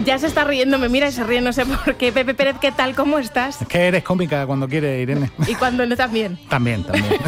Ya se está riendo, me mira y se ríe, no sé por qué. Pepe Pérez, ¿qué tal? ¿Cómo estás? Es que eres cómica cuando quieres, Irene. ¿Y cuando no también? También.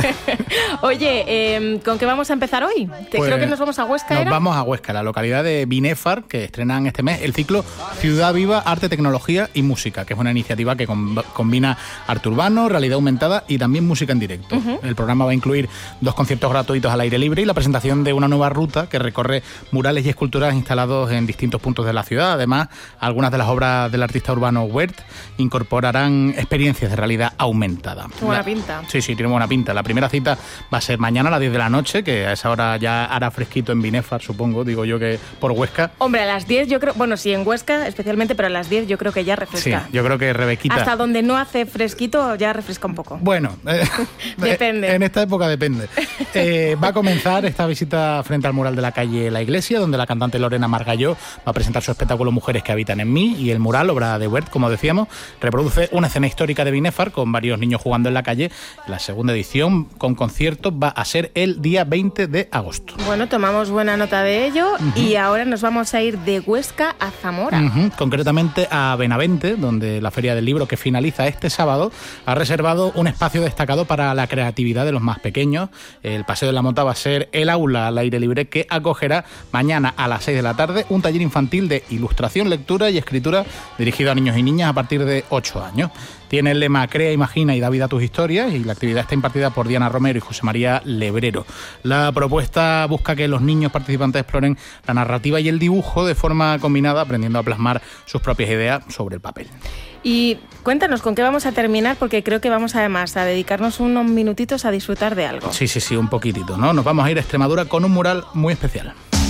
Oye, ¿con qué vamos a empezar hoy? Creo que nos vamos a Huesca, Nos vamos a Huesca, la localidad de Binéfar, que estrenan este mes el ciclo Ciudad Viva, Arte, Tecnología y Música, que es una iniciativa que combina arte urbano, realidad aumentada y también música en directo. El programa va a incluir 2 conciertos gratuitos al aire libre y la presentación de una nueva ruta que recorre murales y esculturas instalados en distintos puntos de la ciudad. Además, algunas de las obras del artista urbano Wert incorporarán experiencias de realidad aumentada. Qué buena pinta. Sí, tiene buena pinta. La primera cita va a ser mañana a las 10 de la noche, que a esa hora ya hará fresquito en Binéfar, supongo, digo yo que por Huesca. Hombre, a las 10 yo creo, bueno, sí, en Huesca especialmente, pero a las 10 yo creo que ya refresca. Sí, yo creo que Rebequita... Hasta donde no hace fresquito ya refresca un poco. Bueno, depende. En esta época depende. Va a comenzar esta visita frente al mural de la calle La Iglesia, donde la cantante Lorena Margalló va a presentar su espectáculo Mujeres que habitan en mí, y el mural, obra de Wert, como decíamos, reproduce una escena histórica de Binéfar con varios niños jugando en la calle. La segunda edición con conciertos va a ser el día 20 de agosto. Bueno, tomamos buena nota de ello y ahora nos vamos a ir de Huesca a Zamora. Concretamente a Benavente, donde la Feria del Libro, que finaliza este sábado, ha reservado un espacio destacado para la creatividad de los más pequeños. El Paseo de la Mota va a ser el aula al aire libre que acogerá mañana a las 6 de la tarde un taller infantil de ilustración, lectura y escritura dirigido a niños y niñas a partir de 8 años. Tiene el lema Crea, imagina y da vida a tus historias, y la actividad está impartida por Diana Romero y José María Lebrero. La propuesta busca que los niños participantes exploren la narrativa y el dibujo de forma combinada, aprendiendo a plasmar sus propias ideas sobre el papel. Y cuéntanos con qué vamos a terminar, porque creo que vamos además a dedicarnos unos minutitos a disfrutar de algo. Sí, un poquitito, ¿no? Nos vamos a ir a Extremadura con un mural muy especial.